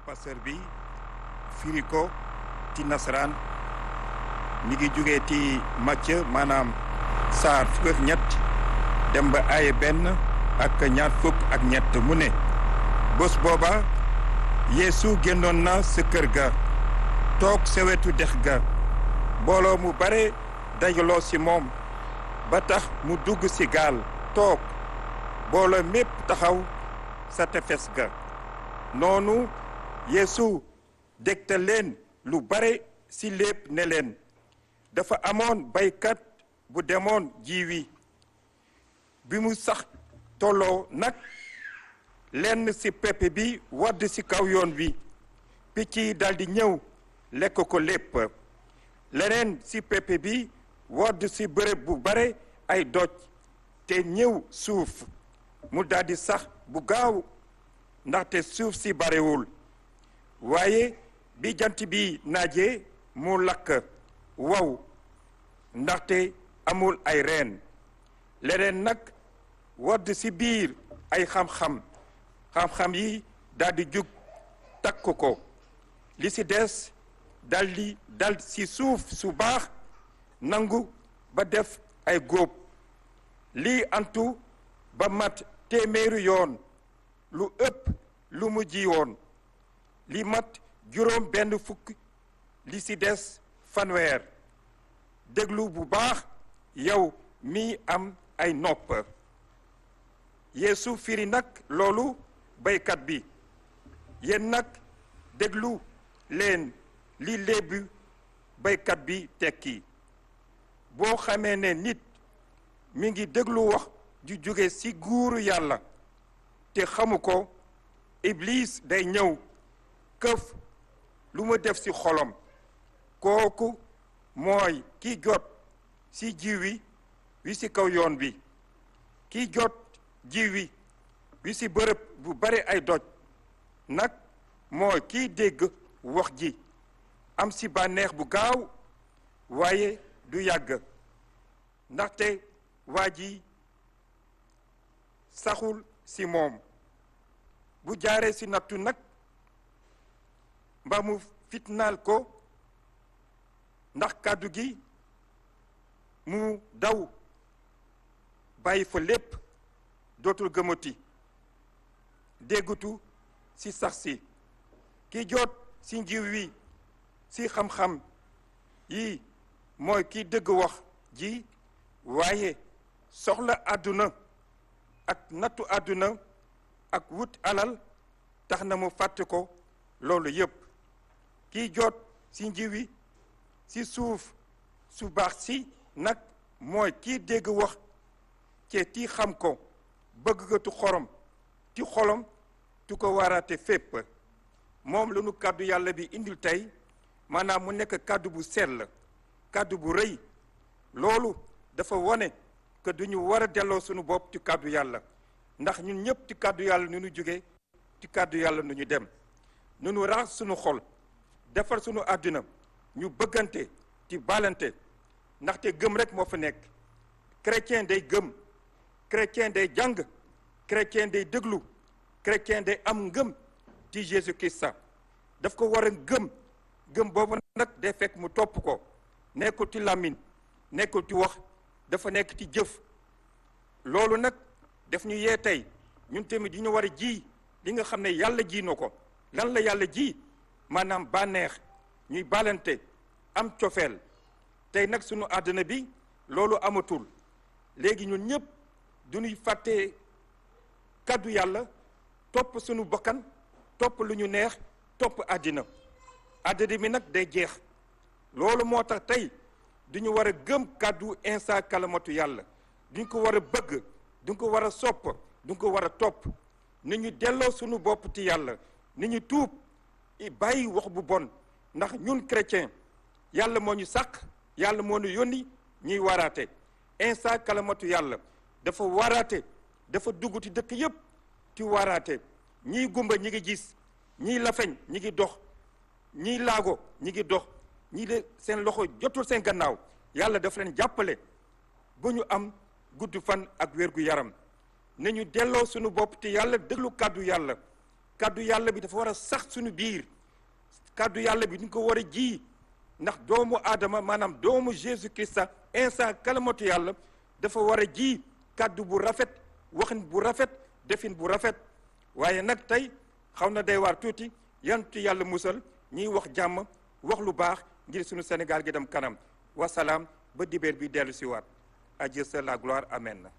pasteur bi firi ko ci nasaraan mi ngi jógee ci Matthieu maanaam saar fukk ak ñett dem ba aaye benn ak ñaar fukk ak ñett mu ne bés booba Yeesu génnoon na sa kër ga toog sa wetu dex ga mbooloo mu bare dajaloo ci moom ba tax mu dugg ci gaal toog mbooloo mépp taxaw sa tefes ga noonu Yeesu dégtal leen lu bare ci lépp ne leen dafa amoon baykat bu demoon jiwi bi mu sax tolloo nag lenn ci pepp bi wadd ci kaw yoon wi picc yi daldi ñëw lekk ko lépp leneen ci pepp bi wadd ci bërëb bu bare ay doj te ñëw suuf mu daldi sax bu gaaw ndaxte suuf si barewul waaye bi jant bi naajee mu lakk wow ndaxte amul ay reen leneen nag wadd ci biir ay xam-xam yi daldi jug takk ko li ci des dal ci suuf su baax nangu ba def ay góob lii antu ba mat téeméeri yoon lu ëpp lu mu ji woon li mat juróom benn fukk li ci des fanweer déglu bu baax yow mi am ay nopp Yeesu firi nag loolu baykat bi yéen nag déglu leen li léebu baykat bi tekki boo xamee ne nit mi ngi déglu wax ju jóge ci nguuru yàlla te xamu ko Iblis day ñëw këf lu mu def ci xolom kooku mooy ki jot ci jiw wi ci kaw yoon bi ki jot jiw wi ci bërëb bu bare ay doj nag mooy kiy dégg wax ji am ci bànneex bu gaaw waaye du yàgg ndaxte waa ji saxul ci moom bu jaaree ci nattu nag mbaa mu fitnaal ko ndax kàddu gi mu daw bàyyi fa lépp dootul gëmati déggutu ci sax si ki jot ci njiw wi ci xam-xam yi mooy ki dëgg wax ji waaye soxla àdduna ak nattu àdduna ak wut alal tax na mu fàtte ko loolu yépp ki jot ci njiw wi ci suuf su baax si nag mooy kii dégg wax ci ti xam ko bëggatu xorom ti xolom tu ko waraate fépp moom la nu kàddu yàlla bi indil tey maanaam mu nekk kàddu bu sell kàddu bu rëy loolu dafa wone que duñu war a delloo sunu bopp ci kàddu yàlla ndax ñun ñëpp ci kàddu yàlla nu ñu jóge ci kàddu yàlla nu ñu dem nu ñu raxas sunu xol defar sunu àdduna ñu bëggante ci balante ndaxte gëm rek moo fa nekk chrétien day gëm chrétien day jàng chrétien day déglu chrétien day am ngëm ci Jésus Christ daf ko war a gëm boobu nag day fekk mu topp ko nekkul ci làmmiñ nekkul ci wax dafa nekk ci jëf loolu nag daf ñu yee tey ñun tamit di ñu war a ji li nga xam ne yàlla ji na ko lan la yàlla ji maanaam bànneex ñuy balante am cofeel tey nag sunu àdduna bi loolu amatul léegi ñun ñëpp du ñuy fàtte kàddu yàlla topp sunu bakkan topp lu ñu neex topp àddina bi nag day jeex loolu moo tax tey duñu war a gëm kàddu Iisaa kalamatu yàlla duñ ko war a bëgg duñ ko war a sopp duñ ko war a topp ni ñu delloo sunu bopp ci yàlla ni ñu tuub bàyyi wax bu bon ndax ñun chrétien yàlla moo ñu sàkk yàlla moo ñu yónni ñuy waraate Iisaa kalamatu yàlla dafa waraate dafa dugg ci dëkk yépp ci waraate ñiy gumba ñi ngi gis ñiy lafeñ ñi ngi dox ñiy laago ñi ngi dox ñii de seen loxo jotul seen gannaaw yàlla dafa leen jàppale ba ñu am gudd fan ak wér gu yaram nañu delloo suñu bopp te yàlla déglu kàddu yàlla kàddu yàlla bi dafa war a sax suñu biir kàddu yàlla bi ñu ko war a ji ndax doomu aadama maanaam doomu Jésus Christa Isa kalamatu yàlla dafa war a ji kàddu bu rafet waxin bu rafet defin bu rafet waaye nag tey xaw na day waar tuuti yantu yàlla musal ñiy wax jàmm wax lu baax ngir suñu Sénégal gi dem kanam wasalaam ba dibéer bi dellu si waat à Dieu seul la gloire amen